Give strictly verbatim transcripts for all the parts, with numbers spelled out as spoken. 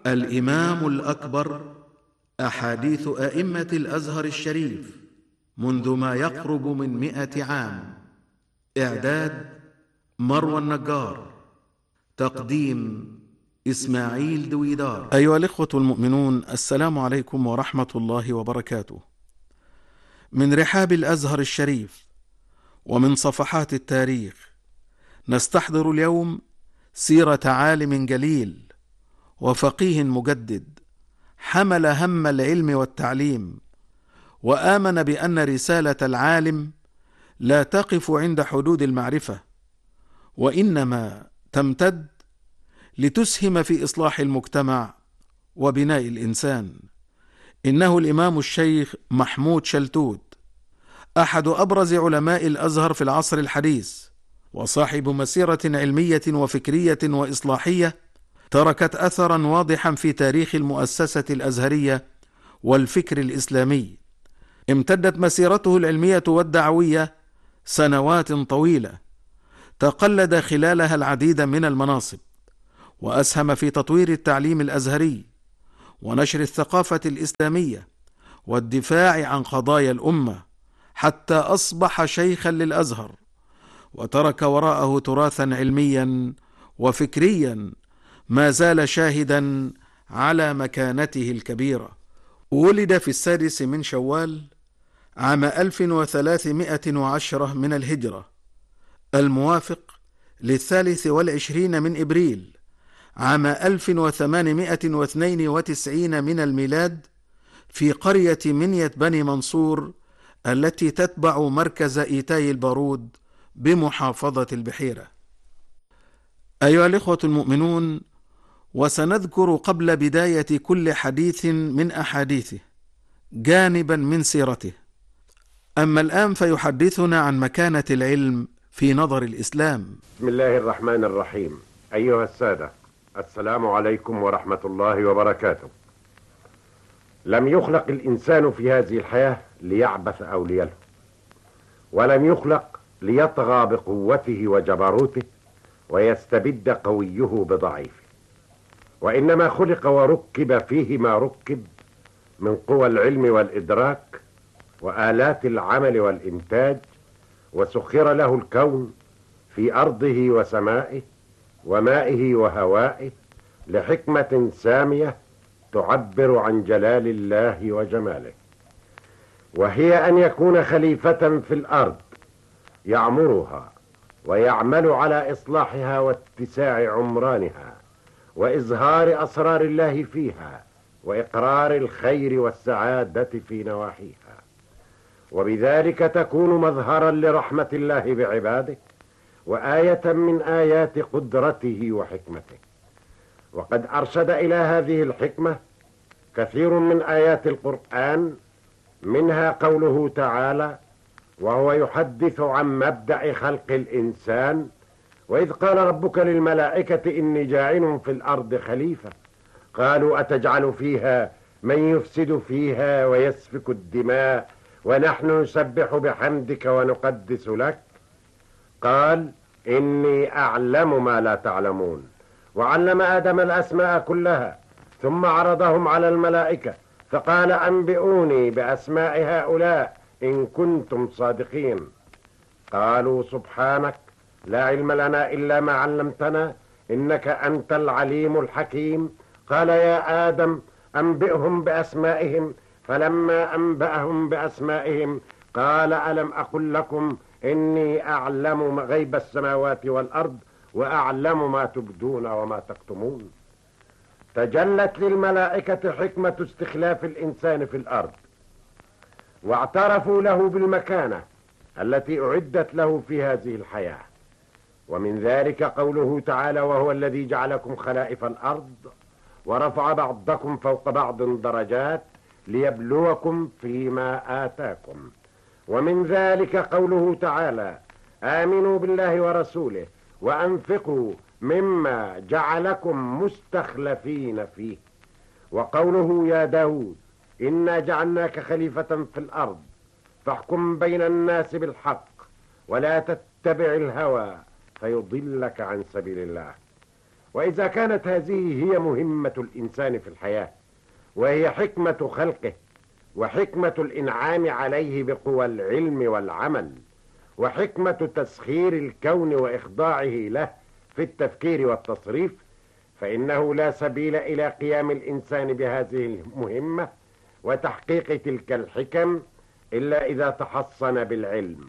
الإمام الأكبر، أحاديث أئمة الأزهر الشريف منذ ما يقرب من مئة عام. إعداد مروى النجار، تقديم إسماعيل دويدار. أيها الإخوة المؤمنون، السلام عليكم ورحمة الله وبركاته. من رحاب الأزهر الشريف ومن صفحات التاريخ نستحضر اليوم سيرة عالم جليل وفقيه مجدد، حمل هم العلم والتعليم، وآمن بأن رسالة العالم لا تقف عند حدود المعرفة، وإنما تمتد لتسهم في إصلاح المجتمع وبناء الإنسان. إنه الإمام الشيخ محمود شلتوت، أحد أبرز علماء الأزهر في العصر الحديث، وصاحب مسيرة علمية وفكرية وإصلاحية تركت أثرا واضحا في تاريخ المؤسسة الأزهرية والفكر الإسلامي. امتدت مسيرته العلمية والدعوية سنوات طويلة، تقلد خلالها العديد من المناصب، وأسهم في تطوير التعليم الأزهري ونشر الثقافة الإسلامية والدفاع عن قضايا الأمة، حتى أصبح شيخا للأزهر، وترك وراءه تراثا علميا وفكريا ما زال شاهدا على مكانته الكبيرة. ولد في السادس من شوال عام ألف وثلاثمائة وعشرة من الهجرة، الموافق للثالث والعشرين من إبريل عام ألف وثمانمائة واثنين وتسعين من الميلاد، في قرية منية بني منصور التي تتبع مركز إيتاي البارود بمحافظة البحيرة. أيها الإخوة المؤمنون، وسنذكر قبل بداية كل حديث من أحاديثه جانبا من سيرته. أما الآن فيحدثنا عن مكانة العلم في نظر الإسلام. بسم الله الرحمن الرحيم. أيها السادة، السلام عليكم ورحمة الله وبركاته. لم يخلق الإنسان في هذه الحياة ليعبث أو ليلهو، ولم يخلق ليطغى بقوته وجبروته ويستبد قويه بضعيفه، وإنما خلق وركب فيه ما ركب من قوى العلم والإدراك وآلات العمل والإنتاج، وسخر له الكون في أرضه وسمائه ومائه وهوائه لحكمة سامية تعبر عن جلال الله وجماله، وهي أن يكون خليفة في الأرض يعمرها ويعمل على إصلاحها واتساع عمرانها وإظهار أسرار الله فيها وإقرار الخير والسعادة في نواحيها، وبذلك تكون مظهرا لرحمة الله بعباده وآية من آيات قدرته وحكمته. وقد أرشد إلى هذه الحكمة كثير من آيات القرآن، منها قوله تعالى: وهو يحدث عن مبدأ خلق الإنسان: وإذ قال ربك للملائكة إني جاعل في الأرض خليفة قالوا أتجعل فيها من يفسد فيها ويسفك الدماء ونحن نسبح بحمدك ونقدس لك قال إني أعلم ما لا تعلمون. وعلم آدم الأسماء كلها ثم عرضهم على الملائكة فقال أنبئوني بأسماء هؤلاء إن كنتم صادقين. قالوا سبحانك لا علم لنا إلا ما علمتنا إنك أنت العليم الحكيم. قال يا آدم أنبئهم بأسمائهم، فلما أنبأهم بأسمائهم قال ألم أقل لكم إني أعلم غيب السماوات والأرض وأعلم ما تبدون وما تكتمون. تجلت للملائكة حكمة استخلاف الإنسان في الأرض، واعترفوا له بالمكانة التي أعدت له في هذه الحياة. ومن ذلك قوله تعالى: وهو الذي جعلكم خلائف الأرض ورفع بعضكم فوق بعض درجات ليبلوكم فيما آتاكم. ومن ذلك قوله تعالى: آمنوا بالله ورسوله وأنفقوا مما جعلكم مستخلفين فيه. وقوله: يا داود إنا جعلناك خليفة في الأرض فاحكم بين الناس بالحق ولا تتبع الهوى فيضلك عن سبيل الله. وإذا كانت هذه هي مهمة الإنسان في الحياة، وهي حكمة خلقه وحكمة الإنعام عليه بقوى العلم والعمل وحكمة تسخير الكون وإخضاعه له في التفكير والتصريف، فإنه لا سبيل إلى قيام الإنسان بهذه المهمة وتحقيق تلك الحكم إلا إذا تحصن بالعلم.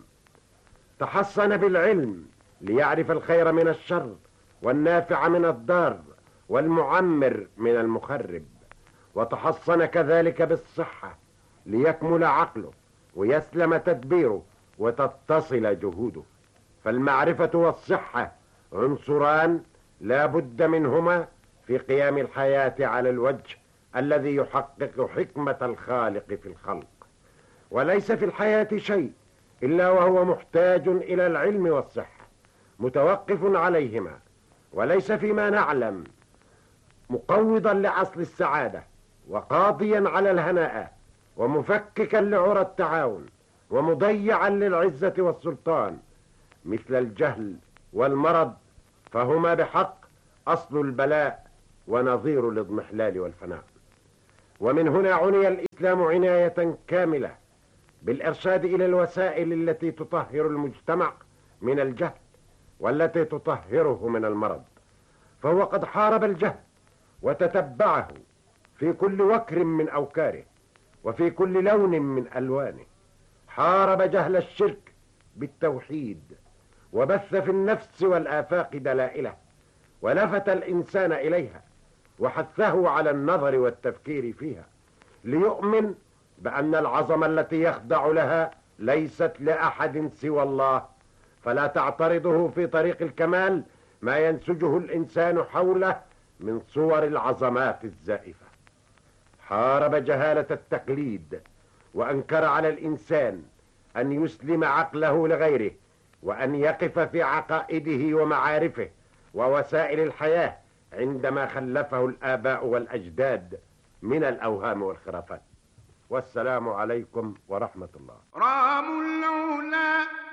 تحصن بالعلم ليعرف الخير من الشر والنافع من الضار والمعمر من المخرب، وتحصن كذلك بالصحة ليكمل عقله ويسلم تدبيره وتتصل جهوده. فالمعرفة والصحة عنصران لا بد منهما في قيام الحياة على الوجه الذي يحقق حكمة الخالق في الخلق. وليس في الحياة شيء إلا وهو محتاج إلى العلم والصحة، متوقف عليهما، وليس فيما نعلم مقوضا لأصل السعادة وقاضيا على الهناء ومفككا لعرى التعاون ومضيعا للعزة والسلطان مثل الجهل والمرض، فهما بحق أصل البلاء ونظير الاضمحلال والفناء. ومن هنا عني الإسلام عناية كاملة بالإرشاد إلى الوسائل التي تطهر المجتمع من الجهل والتي تطهره من المرض، فهو قد حارب الجهل وتتبعه في كل وكر من أوكاره وفي كل لون من ألوانه. حارب جهل الشرك بالتوحيد وبث في النفس والآفاق دلائله ولفت الإنسان إليها وحثه على النظر والتفكير فيها ليؤمن بأن العظمة التي يخضع لها ليست لأحد سوى الله، فلا تعترضه في طريق الكمال ما ينسجه الإنسان حوله من صور العظمات الزائفة. حارب جهالة التقليد وأنكر على الإنسان أن يسلم عقله لغيره وأن يقف في عقائده ومعارفه ووسائل الحياة عندما خلفه الآباء والأجداد من الأوهام والخرافات. والسلام عليكم ورحمة الله. رام العلا